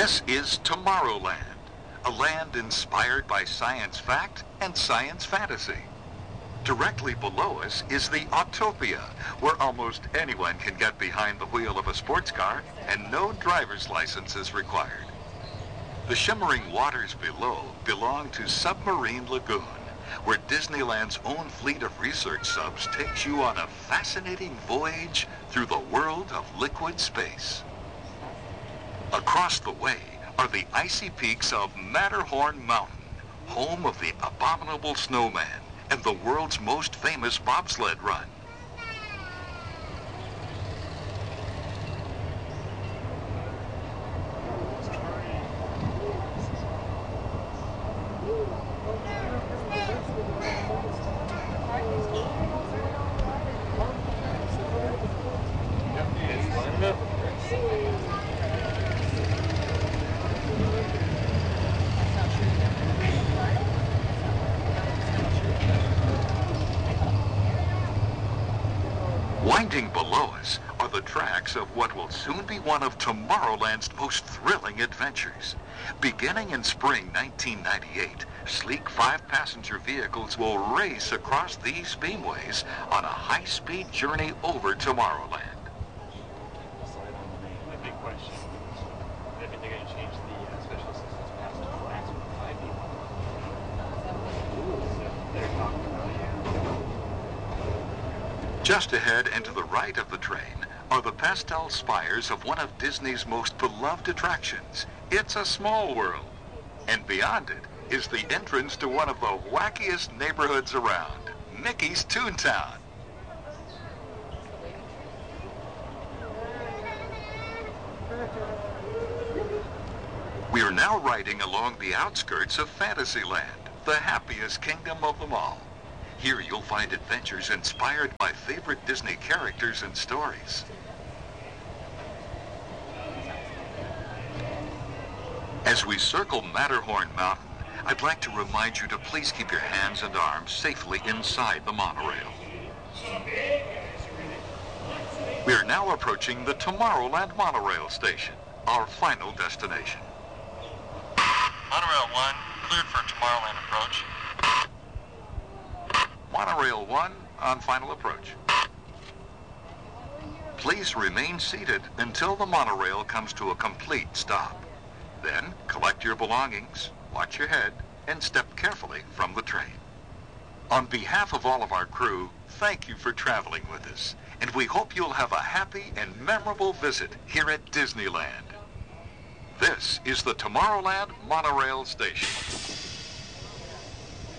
This is Tomorrowland, a land inspired by science fact and science fantasy. Directly below us is the Autopia, where almost anyone can get behind the wheel of a sports car and no driver's license is required. The shimmering waters below belong to Submarine Lagoon, where Disneyland's own fleet of research subs takes you on a fascinating voyage through the world of liquid space. Across the way are the icy peaks of Matterhorn Mountain, home of the abominable snowman and the world's most famous bobsled run. Winding below us are the tracks of what will soon be one of Tomorrowland's most thrilling adventures. Beginning in spring 1998, sleek 5-passenger vehicles will race across these beamways on a high-speed journey over Tomorrowland. Big question. I think they're going to change the special assistance pass to flats with 5 people. So they're talking about Just ahead and to the right of the train are the pastel spires of one of Disney's most beloved attractions, It's a Small World. And beyond it is the entrance to one of the wackiest neighborhoods around, Mickey's Toontown. We are now riding along the outskirts of Fantasyland, the happiest kingdom of them all. Here you'll find adventures inspired by favorite Disney characters and stories. As we circle Matterhorn Mountain, I'd like to remind you to please keep your hands and arms safely inside the monorail. We are now approaching the Tomorrowland monorail station, our final destination. Monorail 1, cleared for Tomorrowland approach. Monorail 1 on final approach. Please remain seated until the monorail comes to a complete stop. Then collect your belongings, watch your head, and step carefully from the train. On behalf of all of our crew, thank you for traveling with us, and we hope you'll have a happy and memorable visit here at Disneyland. This is the Tomorrowland Monorail Station.